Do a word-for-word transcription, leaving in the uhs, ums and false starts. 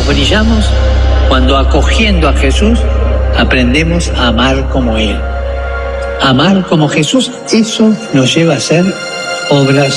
brillamos cuando, acogiendo a Jesús, aprendemos a amar como Él. Amar como Jesús, eso nos lleva a hacer obras